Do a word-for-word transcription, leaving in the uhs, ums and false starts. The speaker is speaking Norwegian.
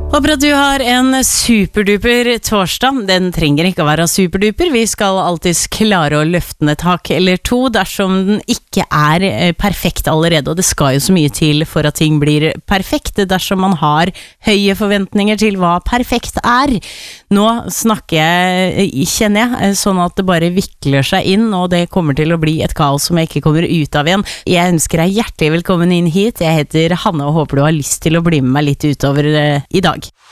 Håper at du har en superduper torsdag. Den trenger ikke å være superduper. Vi skal alltid klare å løfte den et hakk eller to dersom den ikke er perfekt allerede. Og det skal jo så mye til for at ting blir perfekt dersom man har høye forventninger til hva perfekt er. Nå snakker jeg, kjenner jeg, sånn at det bare vikler seg inn, og det kommer til å bli et kaos som jeg ikke kommer ut av igjen. Jeg ønsker deg hjertelig velkommen inn hit. Jeg heter Hanne og håper du har lyst til å bli med meg litt utover uh, i dag.